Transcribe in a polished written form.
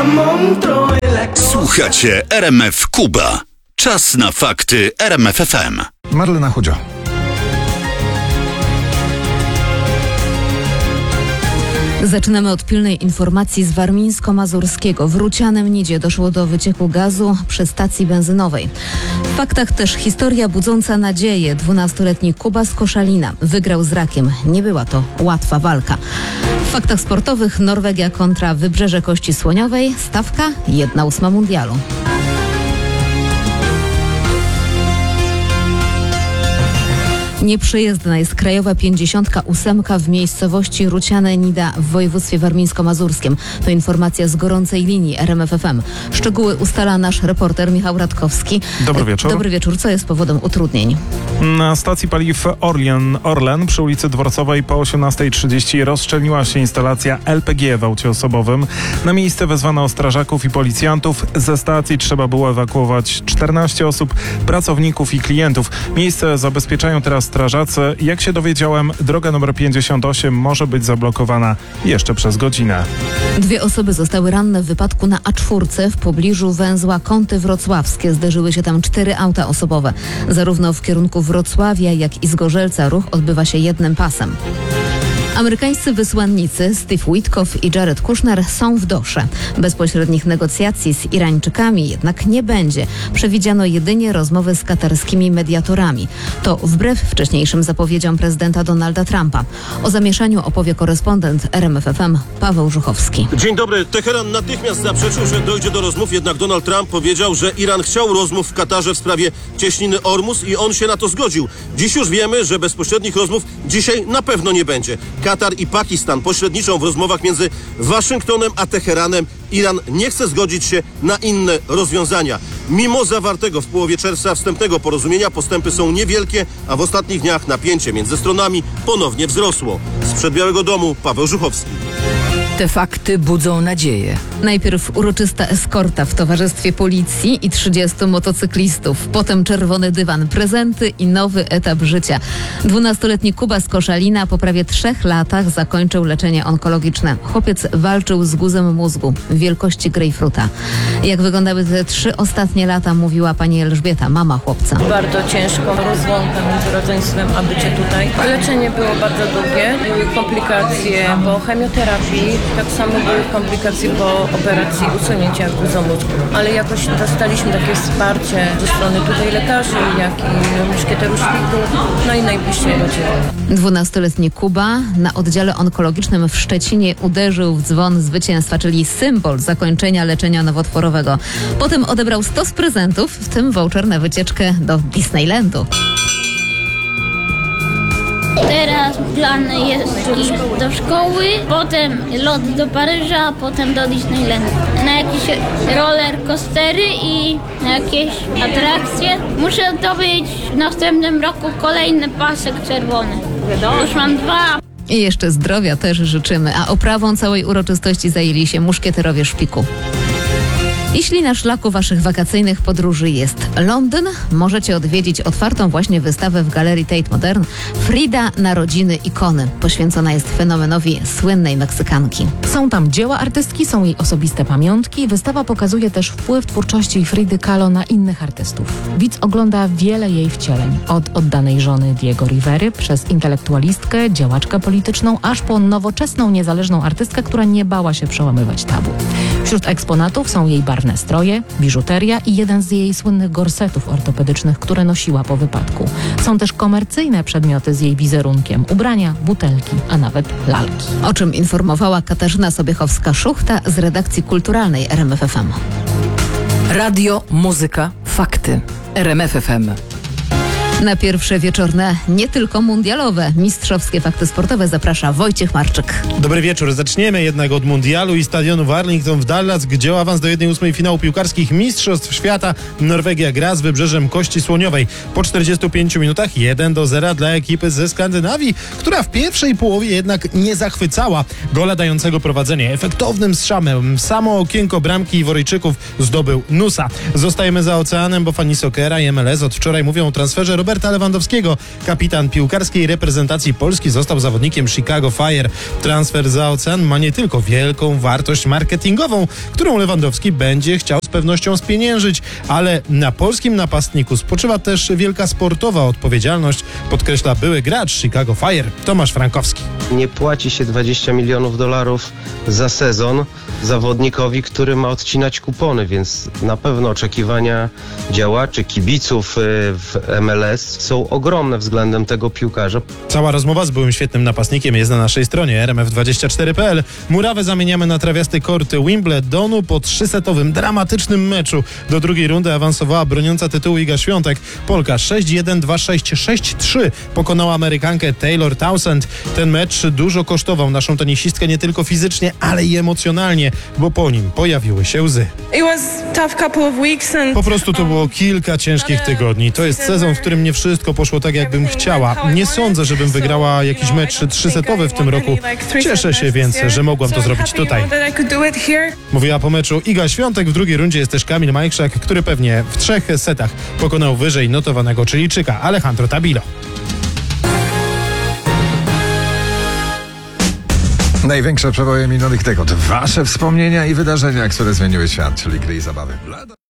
Słuchacie RMF Kuba. Czas na fakty RMF FM. Marlena Chudzio. Zaczynamy od pilnej informacji z warmińsko-mazurskiego. W Rucianem-Nidzie doszło do wycieku gazu przy stacji benzynowej. W faktach też historia budząca nadzieję. 12-letni Kuba z Koszalina wygrał z rakiem. Nie była to łatwa walka. W faktach sportowych Norwegia kontra Wybrzeże Kości Słoniowej. Stawka 1/8 mundialu. Nieprzejezdna jest krajowa 58 w miejscowości Ruciane-Nida w województwie warmińsko-mazurskim. To informacja z gorącej linii RMF FM. Szczegóły ustala nasz reporter Michał Radkowski. Dobry wieczór. Dobry wieczór. Co jest powodem utrudnień? Na stacji paliw Orlen przy ulicy Dworcowej po 18:30 rozszczelniła się instalacja LPG w aucie osobowym. Na miejsce wezwano strażaków i policjantów. Ze stacji trzeba było ewakuować 14 osób, pracowników i klientów. Miejsce zabezpieczają teraz strażacy. Jak się dowiedziałem, droga nr 58 może być zablokowana jeszcze przez godzinę. 2 osoby zostały ranne w wypadku na A4 w pobliżu węzła Kąty Wrocławskie. Zderzyły się tam 4 auta osobowe. Zarówno w kierunku Wrocławia, jak i Zgorzelca ruch odbywa się jednym pasem. Amerykańscy wysłannicy Steve Witkoff i Jared Kushner są w Dosze. Bezpośrednich negocjacji z Irańczykami jednak nie będzie. Przewidziano jedynie rozmowy z katarskimi mediatorami. To wbrew wcześniejszym zapowiedziom prezydenta Donalda Trumpa. O zamieszaniu opowie korespondent RMF FM Paweł Żuchowski. Dzień dobry. Teheran natychmiast zaprzeczył, że dojdzie do rozmów, jednak Donald Trump powiedział, że Iran chciał rozmów w Katarze w sprawie cieśniny Ormus i on się na to zgodził. Dziś już wiemy, że bezpośrednich rozmów dzisiaj na pewno nie będzie. Katar i Pakistan pośredniczą w rozmowach między Waszyngtonem a Teheranem. Iran nie chce zgodzić się na inne rozwiązania. Mimo zawartego w połowie czerwca wstępnego porozumienia postępy są niewielkie, a w ostatnich dniach napięcie między stronami ponownie wzrosło. Sprzed Białego Domu Paweł Żuchowski. Te fakty budzą nadzieję. Najpierw uroczysta eskorta w towarzystwie policji i 30 motocyklistów. Potem czerwony dywan, prezenty i nowy etap życia. 12-letni Kuba z Koszalina po prawie 3 latach zakończył leczenie onkologiczne. Chłopiec walczył z guzem mózgu wielkości grejpfruta. Jak wyglądały te 3 ostatnie lata, mówiła pani Elżbieta, mama chłopca. Bardzo ciężko, rozłąka między rodzeństwem a bycie tutaj. Leczenie było bardzo długie, były komplikacje po chemioterapii, tak samo były komplikacje po operacji usunięcia guza mózgu. Ale jakoś dostaliśmy takie wsparcie ze strony tutaj lekarzy, jak i muszkieterów szpiku, no i najbliższej rodziny. 12-letni Kuba na oddziale onkologicznym w Szczecinie uderzył w dzwon zwycięstwa, czyli symbol zakończenia leczenia nowotworowego. Potem odebrał 100 prezentów, w tym voucher na wycieczkę do Disneylandu. Teraz plany jest do szkoły, potem lot do Paryża, potem do Disneylandu. Na jakieś roller coastery i na jakieś atrakcje. Muszę zdobyć w następnym roku kolejny pasek czerwony. Już mam 2. I jeszcze zdrowia też życzymy, a oprawą całej uroczystości zajęli się muszkieterowie szpiku. Jeśli na szlaku waszych wakacyjnych podróży jest Londyn, możecie odwiedzić otwartą właśnie wystawę w Galerii Tate Modern Frida Narodziny ikony. Poświęcona jest fenomenowi słynnej Meksykanki. Są tam dzieła artystki, są jej osobiste pamiątki. Wystawa pokazuje też wpływ twórczości Fridy Kahlo na innych artystów. Widz ogląda wiele jej wcieleń. Od oddanej żony Diego Rivery, przez intelektualistkę, działaczkę polityczną, aż po nowoczesną, niezależną artystkę, która nie bała się przełamywać tabu. Wśród eksponatów są jej barwne stroje, biżuteria i jeden z jej słynnych gorsetów ortopedycznych, które nosiła po wypadku. Są też komercyjne przedmioty z jej wizerunkiem, ubrania, butelki, a nawet lalki. O czym informowała Katarzyna Sobiechowska-Szuchta z redakcji kulturalnej RMF FM. Radio, muzyka, fakty. RMF FM. Na pierwsze wieczorne, nie tylko mundialowe, mistrzowskie fakty sportowe zaprasza Wojciech Marczyk. Dobry wieczór. Zaczniemy jednak od mundialu i stadionu w Arlington w Dallas, gdzie o awans do 1/8 finału piłkarskich Mistrzostw Świata Norwegia gra z Wybrzeżem Kości Słoniowej. Po 45 minutach 1-0 dla ekipy ze Skandynawii, która w pierwszej połowie jednak nie zachwycała. Gola dającego prowadzenie efektownym strzałem w samo okienko bramki Iworyjczyków zdobył Nusa. Zostajemy za oceanem, bo fani sokera i MLS od wczoraj mówią o transferze Roberta Roberta Lewandowskiego. Kapitan piłkarskiej reprezentacji Polski został zawodnikiem Chicago Fire. Transfer za ocean ma nie tylko wielką wartość marketingową, którą Lewandowski będzie chciał z pewnością spieniężyć, ale na polskim napastniku spoczywa też wielka sportowa odpowiedzialność, podkreśla były gracz Chicago Fire Tomasz Frankowski. Nie płaci się $20 milionów za sezon zawodnikowi, który ma odcinać kupony, więc na pewno oczekiwania działaczy, kibiców w MLS są ogromne względem tego piłkarza. Cała rozmowa z byłym świetnym napastnikiem jest na naszej stronie rmf24.pl. Murawę zamieniamy na trawiasty kort Wimbledonu. Po 3-setowym, dramatycznym meczu do drugiej rundy awansowała broniąca tytułu Iga Świątek. Polka 6-1, 2-6, 6-3 pokonała Amerykankę Taylor Townsend. Ten mecz dużo kosztował naszą tenisistkę nie tylko fizycznie, ale i emocjonalnie, bo po nim pojawiły się łzy. Po prostu to było kilka ciężkich tygodni. To jest sezon, w którym nie wszystko poszło tak, jakbym chciała. Nie sądzę, żebym wygrała jakiś mecz 3-setowy w tym roku. Cieszę się więc, że mogłam to zrobić tutaj. Mówiła po meczu Iga Świątek. W drugiej rundzie jest też Kamil Majchrzak, który pewnie w 3 setach pokonał wyżej notowanego Chilijczyka Alejandro Tabilo. Największe przeboje minionych dekad. Wasze wspomnienia i wydarzenia, które zmieniły świat, czyli gry i zabawy.